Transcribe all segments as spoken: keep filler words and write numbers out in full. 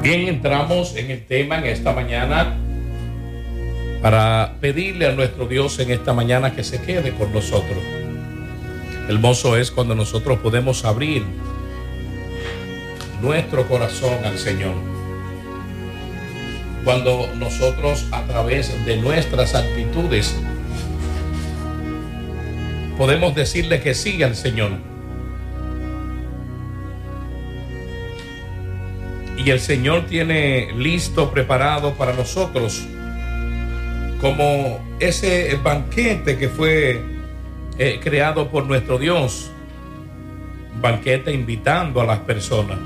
Bien, entramos en el tema en esta mañana para pedirle a nuestro Dios en esta mañana que se quede con nosotros. Hermoso es cuando nosotros podemos abrir nuestro corazón al Señor. Cuando nosotros, a través de nuestras actitudes, podemos decirle que sí al Señor. Y el Señor tiene listo, preparado para nosotros, como ese banquete que fue eh, creado por nuestro Dios. Banquete invitando a las personas.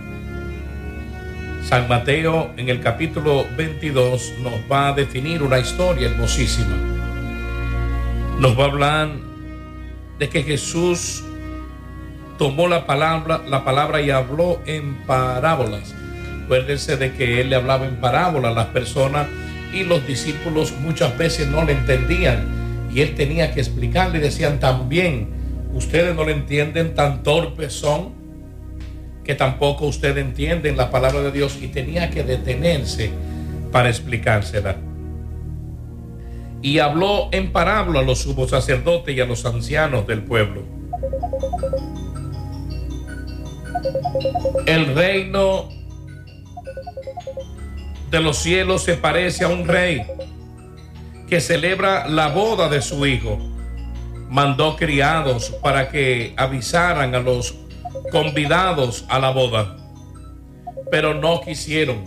San Mateo en el capítulo veintidós nos va a definir una historia hermosísima. Nos va a hablar de que Jesús tomó la palabra, la palabra y habló en parábolas. Acuérdense de que él le hablaba en parábolas a las personas y los discípulos muchas veces no le entendían y él tenía que explicarle y decían también, ustedes no le entienden, tan torpes son que tampoco ustedes entienden la palabra de Dios, y tenía que detenerse para explicársela. Y habló en parábola a los sumos sacerdotes y a los ancianos del pueblo. El reino de los cielos se parece a un rey que celebra la boda de su hijo. Mandó criados para que avisaran a los convidados a la boda, pero no quisieron.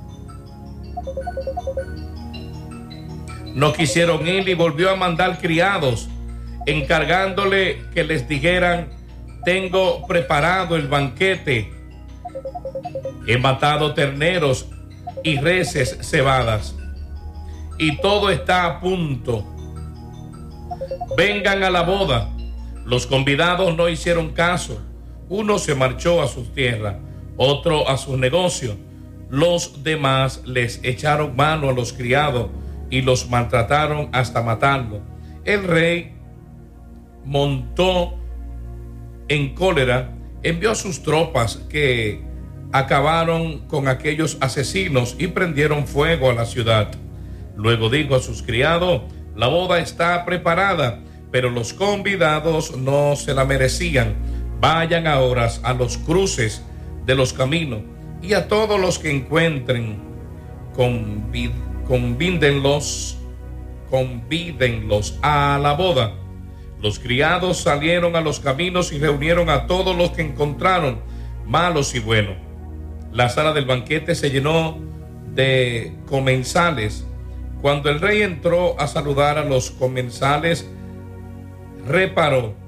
No quisieron ir y volvió a mandar criados, encargándole que les dijeran: tengo preparado el banquete, he matado terneros y reses cebadas, y todo está a punto. Vengan a la boda. Los convidados no hicieron caso. Uno se marchó a sus tierras, otro a sus negocios. Los demás les echaron mano a los criados y los maltrataron hasta matarlos. El rey montó en cólera, envió a sus tropas que acabaron con aquellos asesinos y prendieron fuego a la ciudad. Luego dijo a sus criados: la boda está preparada, pero los convidados no se la merecían. Vayan ahora a los cruces de los caminos y a todos los que encuentren, convid, convídenlos, convídenlos a la boda. Los criados salieron a los caminos y reunieron a todos los que encontraron, malos y buenos. La sala del banquete se llenó de comensales. Cuando el rey entró a saludar a los comensales, reparó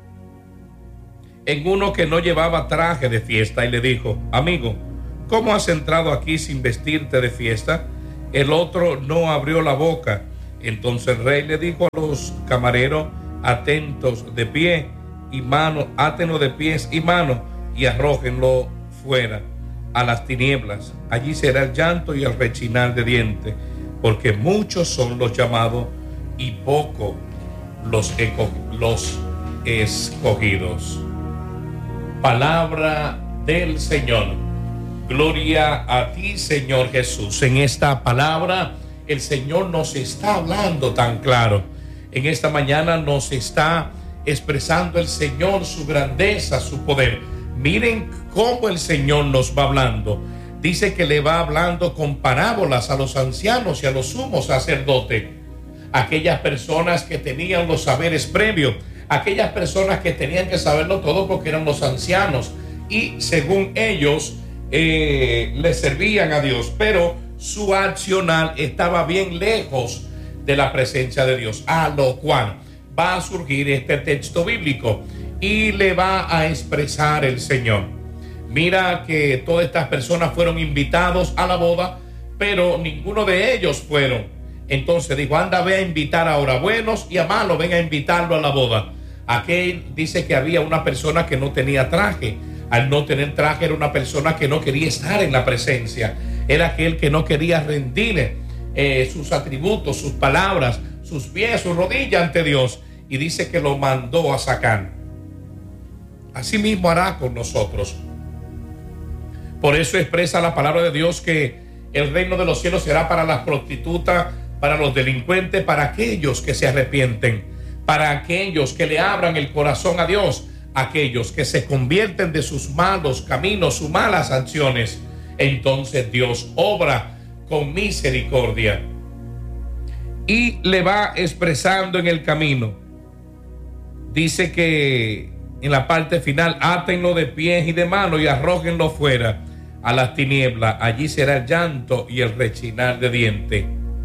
en uno que no llevaba traje de fiesta y le dijo: amigo, ¿cómo has entrado aquí sin vestirte de fiesta? El otro no abrió la boca. Entonces el rey le dijo a los camareros: atentos de pie y mano, átenlo de pies y manos y arrójenlo fuera a las tinieblas. Allí será el llanto y el rechinar de dientes, porque muchos son los llamados y pocos los, los escogidos. Palabra del Señor. Gloria a ti, Señor Jesús. En esta palabra el Señor nos está hablando tan claro. En esta mañana nos está expresando el Señor su grandeza, su poder. Miren cómo el Señor nos va hablando. Dice que le va hablando con parábolas a los ancianos y a los sumos sacerdotes. Aquellas personas que tenían los saberes previos, aquellas personas que tenían que saberlo todo porque eran los ancianos y según ellos eh, le servían a Dios, pero su accionar estaba bien lejos de la presencia de Dios, a lo cual va a surgir este texto bíblico y le va a expresar el Señor. Mira que todas estas personas fueron invitados a la boda, pero ninguno de ellos fueron. Entonces dijo: anda, ve a invitar ahora a buenos y a malos, ven a invitarlo a la boda. Aquel dice que había una persona que no tenía traje. Al no tener traje era una persona que no quería estar en la presencia. Era aquel que no quería rendir eh, sus atributos, sus palabras, sus pies, su rodilla ante Dios. Y dice que lo mandó a sacar. Así mismo hará con nosotros. Por eso expresa la palabra de Dios que el reino de los cielos será para las prostitutas, para los delincuentes, para aquellos que se arrepienten, para aquellos que le abran el corazón a Dios, aquellos que se convierten de sus malos caminos, sus malas acciones. Entonces Dios obra con misericordia y le va expresando en el camino. Dice que en la parte final, átenlo de pies y de manos y arrójenlo fuera a las tinieblas. Allí será el llanto y el rechinar de dientes.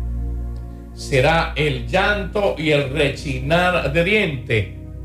Será el llanto y el rechinar de dientes.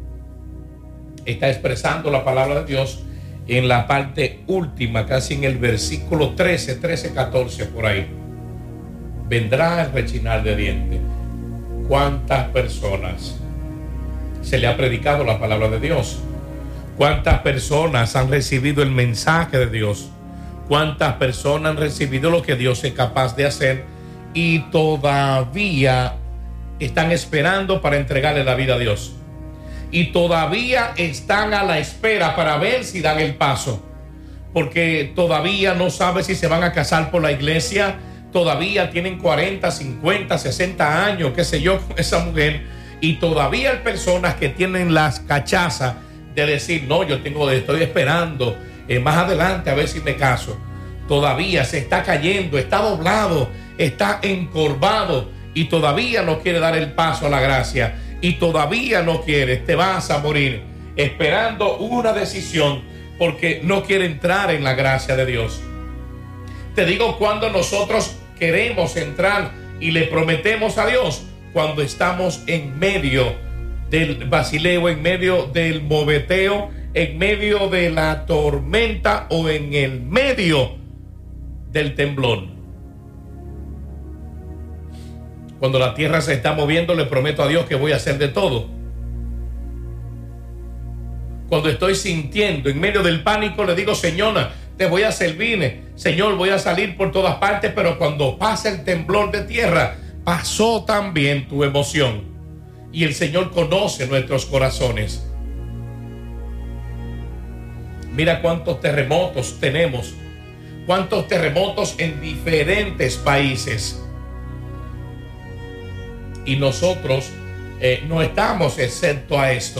Está expresando la palabra de Dios en la parte última, casi en el versículo trece, trece, catorce, por ahí. Vendrá el rechinar de dientes. ¿Cuántas personas se le ha predicado la palabra de Dios? ¿Cuántas personas han recibido el mensaje de Dios? ¿Cuántas personas han recibido lo que Dios es capaz de hacer y todavía están esperando para entregarle la vida a Dios? Y todavía están a la espera para ver si dan el paso, porque todavía no saben si se van a casar por la iglesia, todavía tienen cuarenta, cincuenta, sesenta años, qué sé yo, con esa mujer, y todavía hay personas que tienen las cachazas de decir, no, yo tengo, estoy esperando eh, más adelante a ver si me caso. Todavía se está cayendo, está doblado, está encorvado y todavía no quiere dar el paso a la gracia. Y todavía no quieres, te vas a morir esperando una decisión porque no quiere entrar en la gracia de Dios. Te digo, cuando nosotros queremos entrar y le prometemos a Dios, cuando estamos en medio del basileo, en medio del moveteo, en medio de la tormenta o en el medio del temblor. Cuando la tierra se está moviendo, le prometo a Dios que voy a hacer de todo. Cuando estoy sintiendo en medio del pánico, le digo, Señor, te voy a servir. Señor, voy a salir por todas partes. Pero cuando pasa el temblor de tierra, pasó también tu emoción. Y el Señor conoce nuestros corazones. Mira cuántos terremotos tenemos. Cuántos terremotos en diferentes países. Y nosotros eh, no estamos excepto a esto.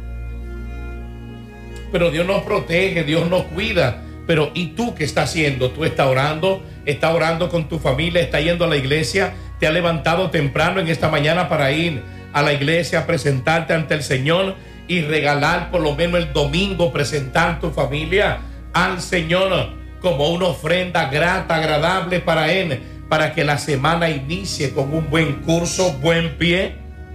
Pero Dios nos protege, Dios nos cuida. Pero ¿y tú qué estás haciendo? ¿Tú estás orando? ¿Estás orando con tu familia? ¿Estás yendo a la iglesia? ¿Te has levantado temprano en esta mañana para ir a la iglesia a presentarte ante el Señor y regalar por lo menos el domingo, presentar tu familia al Señor como una ofrenda grata, agradable para Él, para que la semana inicie con un buen curso, buen pie?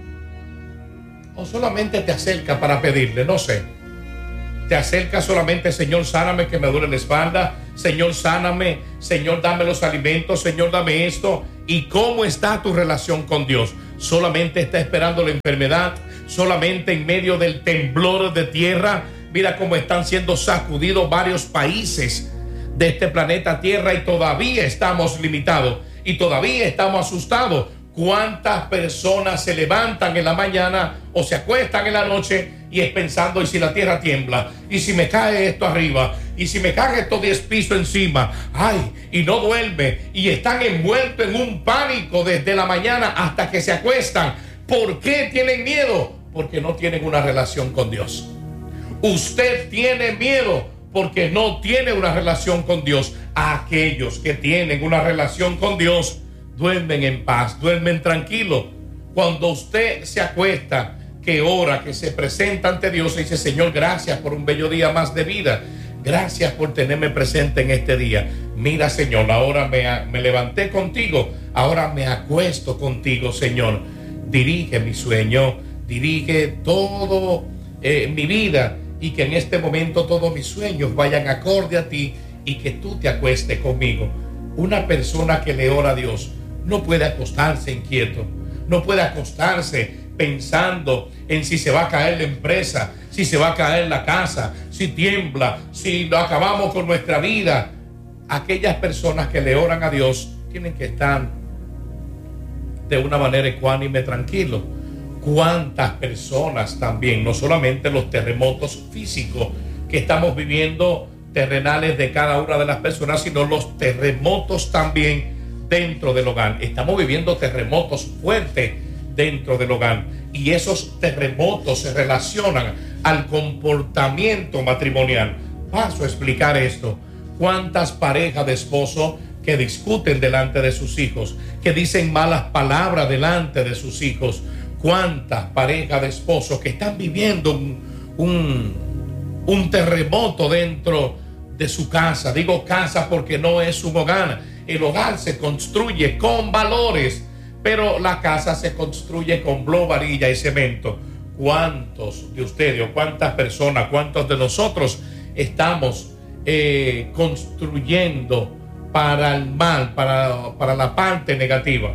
¿O solamente te acerca para pedirle? No sé. Te acerca solamente, Señor, sáname que me duele la espalda. Señor, sáname. Señor, dame los alimentos. Señor, dame esto. ¿Y cómo está tu relación con Dios? ¿Solamente está esperando la enfermedad? ¿Solamente en medio del temblor de tierra? Mira cómo están siendo sacudidos varios países de este planeta Tierra y todavía estamos limitados y todavía estamos asustados. ¿Cuántas personas se levantan en la mañana o se acuestan en la noche y es pensando, y si la tierra tiembla, y si me cae esto arriba, y si me caen estos diez pisos encima, ay, y no duerme, y están envueltos en un pánico desde la mañana hasta que se acuestan? ¿Por qué tienen miedo? Porque no tienen una relación con Dios. Usted tiene miedo porque no tiene una relación con Dios. Aquellos que tienen una relación con Dios duermen en paz, duermen tranquilo. Cuando usted se acuesta, que ora, que se presenta ante Dios y dice, Señor, gracias por un bello día más de vida. Gracias por tenerme presente en este día. Mira, Señor, ahora me, me levanté contigo, ahora me acuesto contigo, Señor. Dirige mi sueño, dirige todo eh, mi vida, y que en este momento todos mis sueños vayan acorde a ti y que tú te acuestes conmigo. Una persona que le ora a Dios no puede acostarse inquieto, no puede acostarse pensando en si se va a caer la empresa, si se va a caer la casa, si tiembla, si lo acabamos con nuestra vida. Aquellas personas que le oran a Dios tienen que estar de una manera ecuánime, tranquilo. ¿Cuántas personas también, no solamente los terremotos físicos que estamos viviendo, terrenales de cada una de las personas, sino los terremotos también dentro del hogar. Estamos viviendo terremotos fuertes dentro del hogar, y esos terremotos se relacionan al comportamiento matrimonial. Paso a explicar esto. ¿Cuántas parejas de esposos que discuten delante de sus hijos, que dicen malas palabras delante de sus hijos? ¿Cuántas parejas de esposos que están viviendo un, un, un terremoto dentro de su casa? Digo casa porque no es un hogar. El hogar se construye con valores, pero la casa se construye con blo, varilla y cemento. ¿Cuántos de ustedes o cuántas personas, cuántos de nosotros estamos eh, construyendo para el mal, para, para la parte negativa?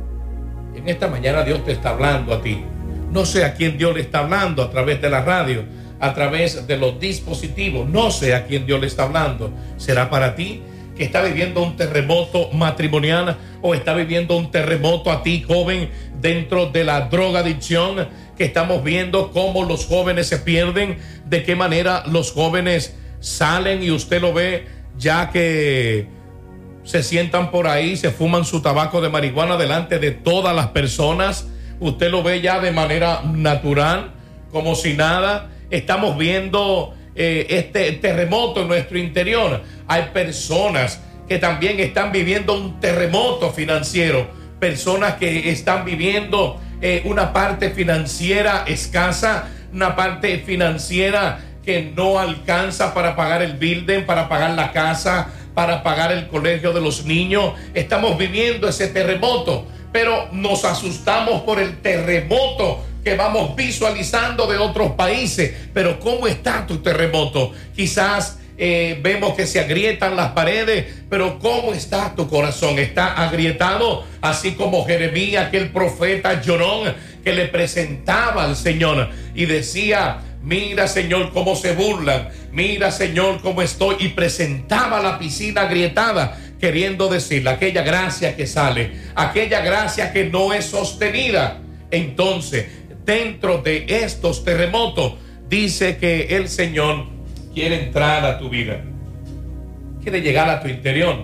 En esta mañana Dios te está hablando a ti. No sé a quién Dios le está hablando, a través de la radio, a través de los dispositivos. No sé a quién Dios le está hablando. ¿Será para ti que está viviendo un terremoto matrimonial, o está viviendo un terremoto a ti, joven, dentro de la drogadicción, que estamos viendo cómo los jóvenes se pierden, de qué manera los jóvenes salen y usted lo ve ya que se sientan por ahí, se fuman su tabaco de marihuana delante de todas las personas? Usted lo ve ya de manera natural, como si nada. Estamos viendo eh, este terremoto en nuestro interior. Hay personas que también están viviendo un terremoto financiero, personas que están viviendo eh, una parte financiera escasa, una parte financiera que no alcanza para pagar el building, para pagar la casa, para pagar el colegio de los niños. Estamos viviendo ese terremoto, pero nos asustamos por el terremoto que vamos visualizando de otros países. Pero ¿cómo está tu terremoto? Quizás eh, vemos que se agrietan las paredes, pero ¿cómo está tu corazón? ¿Está agrietado? Así como Jeremías, aquel profeta llorón que le presentaba al Señor y decía: mira, Señor, cómo se burlan, mira, Señor, cómo estoy, y presentaba la piscina agrietada, queriendo decirle aquella gracia que sale, aquella gracia que no es sostenida. Entonces, dentro de estos terremotos, dice que el Señor quiere entrar a tu vida, quiere llegar a tu interior,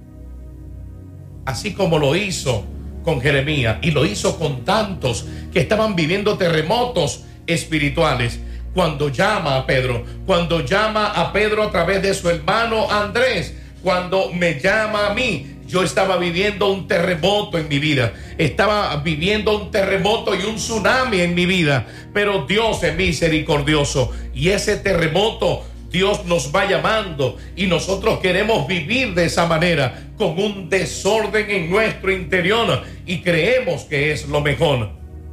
así como lo hizo con Jeremías y lo hizo con tantos que estaban viviendo terremotos espirituales. Cuando llama a Pedro, cuando llama a Pedro a través de su hermano Andrés, cuando me llama a mí, yo estaba viviendo un terremoto en mi vida, estaba viviendo un terremoto y un tsunami en mi vida, pero Dios es misericordioso, y ese terremoto Dios nos va llamando, y nosotros queremos vivir de esa manera, con un desorden en nuestro interior, y creemos que es lo mejor.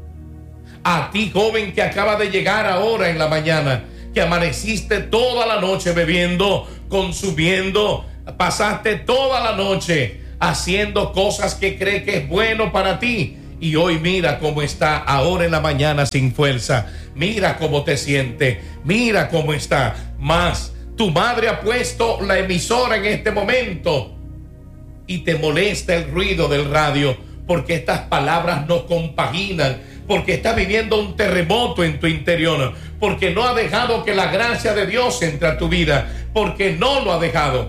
A ti, joven, que acaba de llegar ahora en la mañana, que amaneciste toda la noche bebiendo, consumiendo, pasaste toda la noche haciendo cosas que cree que es bueno para ti, y hoy mira cómo está ahora en la mañana sin fuerza, mira cómo te siente, mira cómo está. Más, tu madre ha puesto la emisora en este momento y te molesta el ruido del radio, porque estas palabras no compaginan, porque está viviendo un terremoto en tu interior, porque no ha dejado que la gracia de Dios entre a tu vida, porque no lo ha dejado.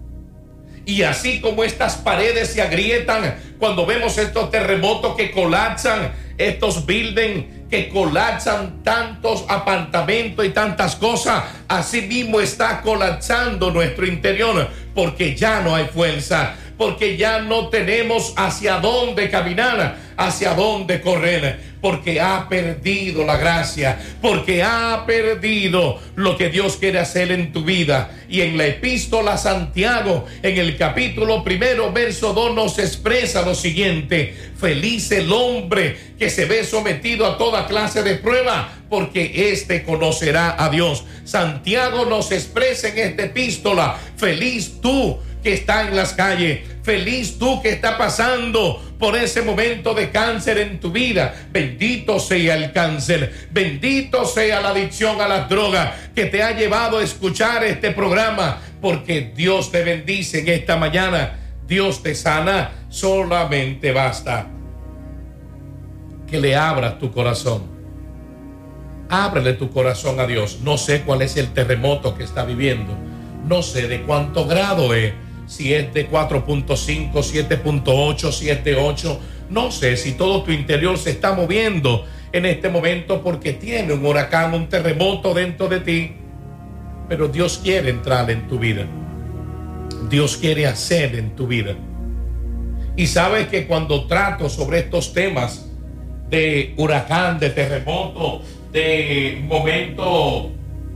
Y así como estas paredes se agrietan cuando vemos estos terremotos que colapsan, estos buildings que colapsan tantos apartamentos y tantas cosas, así mismo está colapsando nuestro interior, porque ya no hay fuerza, porque ya no tenemos hacia dónde caminar, hacia dónde correr, porque ha perdido la gracia, porque ha perdido lo que Dios quiere hacer en tu vida. Y en la epístola a Santiago, en el capítulo primero, verso dos, nos expresa lo siguiente: feliz el hombre que se ve sometido a toda clase de prueba, porque éste conocerá a Dios. Santiago nos expresa en esta epístola: feliz tú que está en las calles, feliz tú que está pasando por ese momento de cáncer en tu vida. Bendito sea el cáncer, bendito sea la adicción a las drogas que te ha llevado a escuchar este programa, porque Dios te bendice en esta mañana, Dios te sana. Solamente basta que le abras tu corazón, ábrele tu corazón a Dios. No sé cuál es el terremoto que está viviendo, No sé de cuánto grado es, si es de cuatro punto cinco, siete punto ocho, siete punto ocho. No sé si todo tu interior se está moviendo en este momento porque tiene un huracán, un terremoto dentro de ti. Pero Dios quiere entrar en tu vida. Dios quiere hacer en tu vida. Y sabes que cuando trato sobre estos temas de huracán, de terremoto, de momento,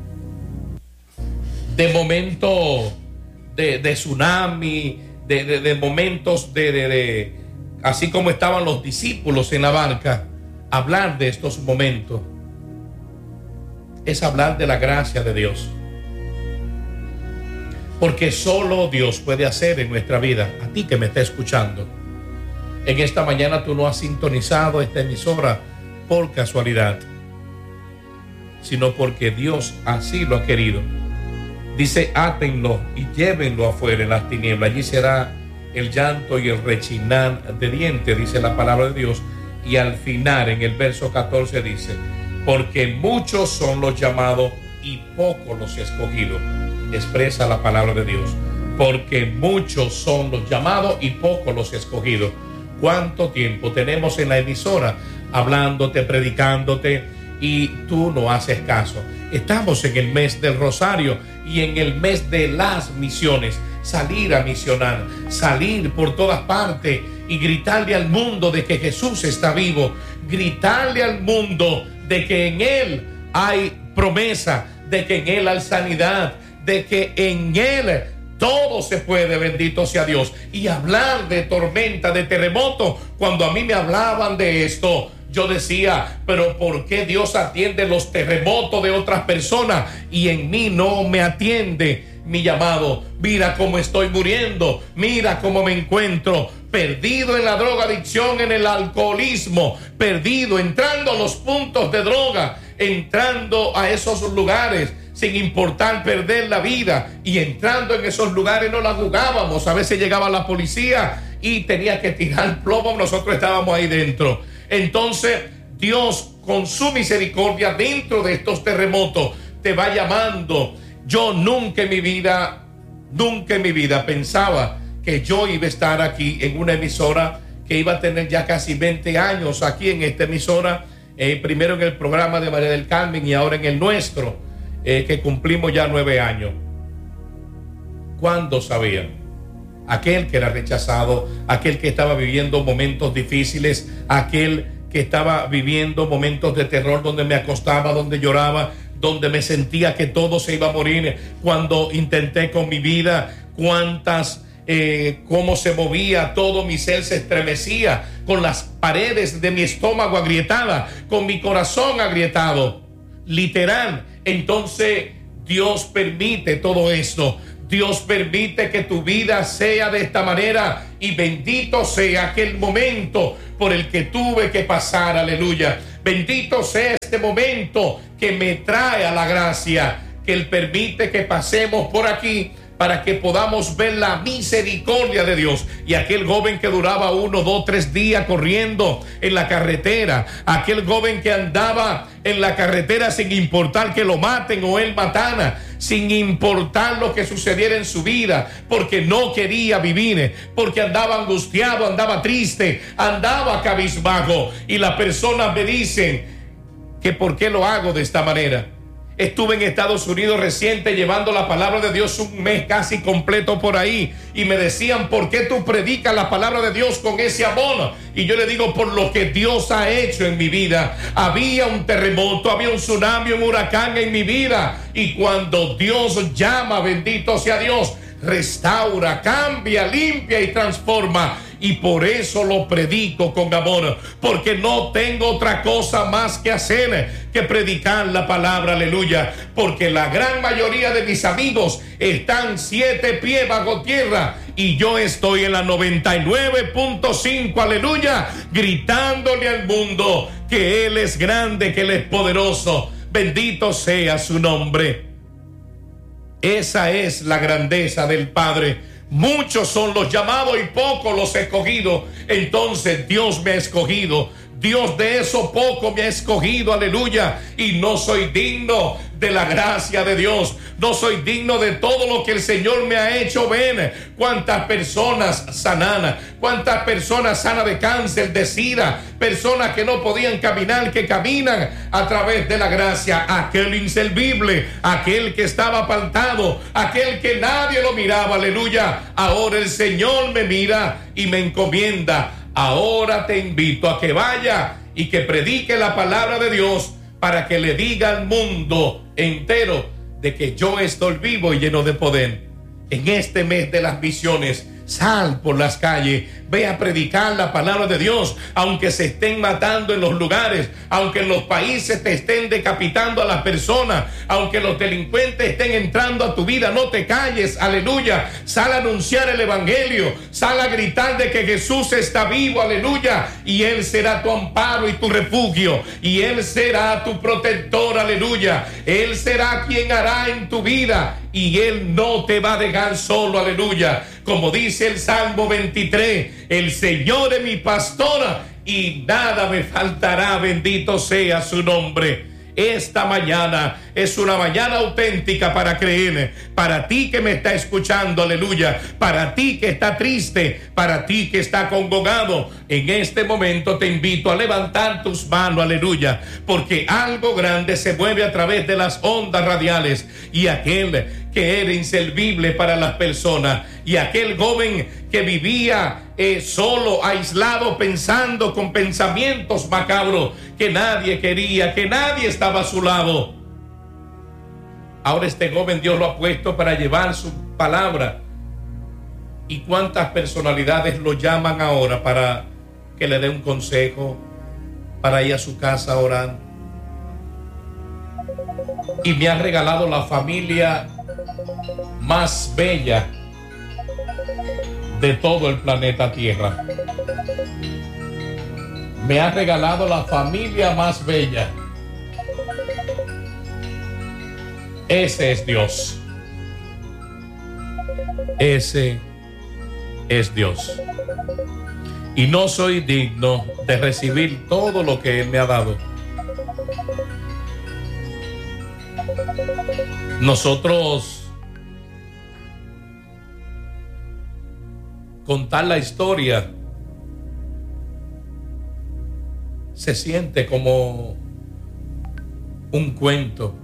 de momento de, de tsunami, de, de, de momentos de, de, de, así como estaban los discípulos en la barca, hablar de estos momentos es hablar de la gracia de Dios. Porque solo Dios puede hacer en nuestra vida. A ti que me está escuchando, en esta mañana tú no has sintonizado esta emisora por casualidad, sino porque Dios así lo ha querido. Dice: átenlo y llévenlo afuera en las tinieblas. Allí será el llanto y el rechinar de dientes, dice la palabra de Dios. Y al final, en el verso catorce, dice: porque muchos son los llamados y pocos los escogidos. Expresa la palabra de Dios. Porque muchos son los llamados y pocos los escogidos. ¿Cuánto tiempo tenemos en la emisora hablándote, predicándote, y tú no haces caso? Estamos en el mes del Rosario y en el mes de las misiones. Salir a misionar, salir por todas partes y gritarle al mundo de que Jesús está vivo. Gritarle al mundo de que en Él hay promesa, de que en Él hay sanidad, de que en Él todo se puede, bendito sea Dios. Y hablar de tormenta, de terremoto. Cuando a mí me hablaban de esto, yo decía: pero ¿por qué Dios atiende los terremotos de otras personas y en mí no me atiende mi llamado? Mira cómo estoy muriendo, mira cómo me encuentro perdido en la drogadicción, en el alcoholismo, perdido, entrando a los puntos de droga, entrando a esos lugares sin importar perder la vida, y entrando en esos lugares no la jugábamos. A veces llegaba la policía y tenía que tirar plomo, nosotros estábamos ahí dentro. Entonces Dios, con su misericordia, dentro de estos terremotos te va llamando. Yo nunca en mi vida, nunca en mi vida pensaba que yo iba a estar aquí en una emisora que iba a tener ya casi veinte años aquí en esta emisora, eh, primero en el programa de María del Carmen y ahora en el nuestro, eh, que cumplimos ya nueve años. ¿Cuándo sabían? Aquel que era rechazado, aquel que estaba viviendo momentos difíciles, aquel que estaba viviendo momentos de terror, donde me acostaba, donde lloraba, donde me sentía que todo se iba a morir. Cuando intenté con mi vida, cuántas, eh, cómo se movía, todo mi ser se estremecía, con las paredes de mi estómago agrietadas, con mi corazón agrietado, literal. Entonces Dios permite todo esto. Dios permite que tu vida sea de esta manera, y bendito sea aquel momento por el que tuve que pasar, aleluya. Bendito sea este momento que me trae a la gracia, que Él permite que pasemos por aquí para que podamos ver la misericordia de Dios. Y aquel joven que duraba uno, dos, tres días corriendo en la carretera, aquel joven que andaba en la carretera sin importar que lo maten o él matara, sin importar lo que sucediera en su vida, porque no quería vivir, porque andaba angustiado, andaba triste, andaba cabizbajo. Y las personas me dicen que por qué lo hago de esta manera. Estuve en Estados Unidos reciente llevando la palabra de Dios un mes casi completo por ahí, y me decían: ¿por qué tú predicas la palabra de Dios con ese amor? Y yo le digo: por lo que Dios ha hecho en mi vida. Había un terremoto, había un tsunami, un huracán en mi vida, y cuando Dios llama, bendito sea Dios, restaura, cambia, limpia y transforma. Y por eso lo predico con amor, porque no tengo otra cosa más que hacer que predicar la palabra, aleluya. Porque la gran mayoría de mis amigos están siete pies bajo tierra, y yo estoy en la noventa y nueve punto cinco, aleluya, gritándole al mundo que Él es grande, que Él es poderoso. Bendito sea su nombre. Esa es la grandeza del Padre. Muchos son los llamados y pocos los escogidos. Entonces Dios me ha escogido, Dios de eso poco me ha escogido, aleluya, y no soy digno de la gracia de Dios, no soy digno de todo lo que el Señor me ha hecho ver. Cuántas personas sanan, cuántas personas sanas de cáncer, de sida, personas que no podían caminar, que caminan a través de la gracia. Aquel inservible, aquel que estaba apartado, aquel que nadie lo miraba, aleluya, ahora el Señor me mira y me encomienda. Ahora te invito a que vaya y que predique la palabra de Dios, para que le diga al mundo entero de que yo estoy vivo y lleno de poder. En este mes de las visiones, sal por las calles, ve a predicar la palabra de Dios, aunque se estén matando en los lugares, aunque en los países te estén decapitando a las personas, aunque los delincuentes estén entrando a tu vida, no te calles, aleluya. Sal a anunciar el evangelio, sal a gritar de que Jesús está vivo, aleluya, y Él será tu amparo y tu refugio, y Él será tu protector, aleluya. Él será quien hará en tu vida, y Él no te va a dejar solo, aleluya. Como dice el Salmo veintitrés, el Señor es mi pastora y nada me faltará, bendito sea su nombre. Esta mañana es una mañana auténtica para creer. Para ti que me está escuchando, aleluya. Para ti que está triste, para ti que está congregado, en este momento te invito a levantar tus manos, aleluya. Porque algo grande se mueve a través de las ondas radiales. Y aquel que era inservible para las personas, y aquel joven que vivía eh, solo, aislado, pensando con pensamientos macabros, que nadie quería, que nadie estaba a su lado. Ahora este joven Dios lo ha puesto para llevar su palabra. ¿Y cuántas personalidades lo llaman ahora para que le dé un consejo, para ir a su casa a orar? Y me ha regalado la familia más bella de todo el planeta Tierra. Me ha regalado la familia más bella. Ese es Dios. Ese es Dios. Y no soy digno de recibir todo lo que Él me ha dado. Nosotros contar la historia se siente como un cuento,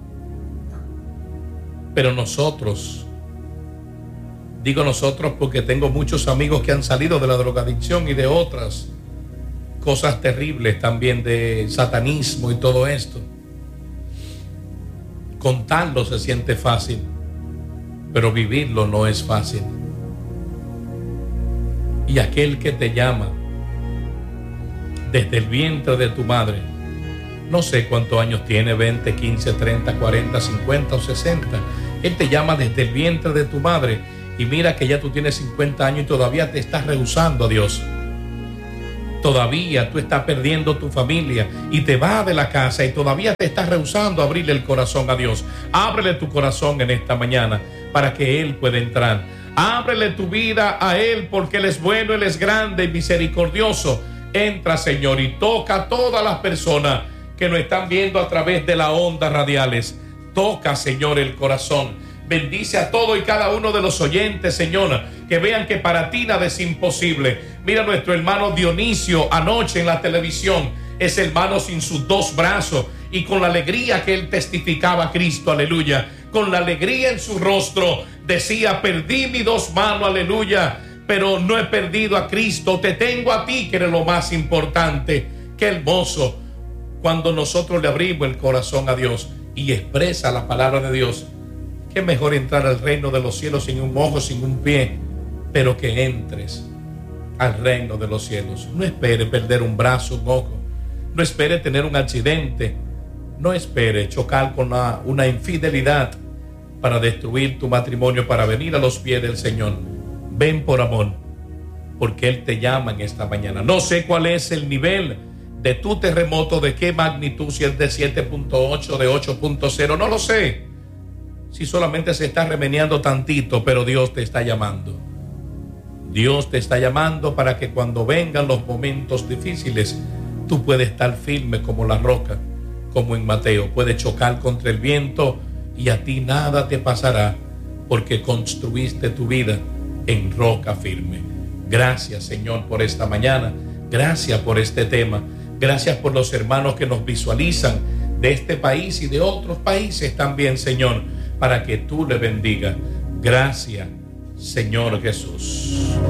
pero nosotros, digo nosotros porque tengo muchos amigos que han salido de la drogadicción y de otras cosas terribles también, de satanismo y todo esto. Contarlo se siente fácil, pero vivirlo no es fácil. Y aquel que te llama desde el vientre de tu madre, no sé cuántos años tiene, veinte, quince, treinta, cuarenta, cincuenta o sesenta, Él te llama desde el vientre de tu madre, y mira que ya tú tienes cincuenta años y todavía te estás rehusando a Dios. Todavía tú estás perdiendo tu familia y te vas de la casa y todavía te estás rehusando a abrirle el corazón a Dios. Ábrele tu corazón en esta mañana para que Él pueda entrar. Ábrele tu vida a Él, porque Él es bueno, Él es grande y misericordioso. Entra, Señor, y toca a todas las personas que nos están viendo a través de las ondas radiales. Toca, Señor, el corazón. Bendice a todo y cada uno de los oyentes, Señor, que vean que para ti nada es imposible. Mira nuestro hermano Dionisio anoche en la televisión, ese hermano sin sus dos brazos, y con la alegría que él testificaba a Cristo, aleluya, con la alegría en su rostro, decía: perdí mis dos manos, aleluya, pero no he perdido a Cristo, te tengo a ti, que eres lo más importante. Qué hermoso cuando nosotros le abrimos el corazón a Dios y expresa la palabra de Dios. Qué mejor entrar al reino de los cielos sin un ojo, sin un pie, pero que entres al reino de los cielos. No espere perder un brazo, un ojo. No espere tener un accidente. No espere chocar con una, una infidelidad para destruir tu matrimonio, para venir a los pies del Señor. Ven por amor, porque Él te llama en esta mañana. No sé cuál es el nivel de tu terremoto, de qué magnitud, si es de siete punto ocho, de ocho punto cero, no lo sé. Si solamente se está remeneando tantito, pero Dios te está llamando. Dios te está llamando para que cuando vengan los momentos difíciles, tú puedes estar firme como la roca, como en Mateo. Puedes chocar contra el viento y a ti nada te pasará, porque construiste tu vida en roca firme. Gracias, Señor, por esta mañana. Gracias por este tema. Gracias por los hermanos que nos visualizan de este país y de otros países también, Señor, para que tú le bendigas. Gracias, Señor Jesús.